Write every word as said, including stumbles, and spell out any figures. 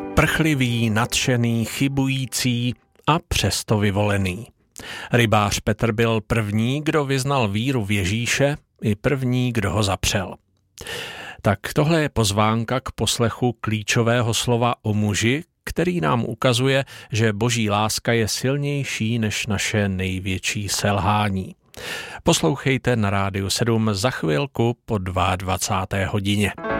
Prchlivý, nadšený, chybující a přesto vyvolený. Rybář Petr byl první, kdo vyznal víru v Ježíše, i první, kdo ho zapřel. Tak tohle je pozvánka k poslechu klíčového slova o muži, který nám ukazuje, že boží láska je silnější než naše největší selhání. Poslouchejte na Rádiu sedm za chvilku po dvacáté druhé hodině.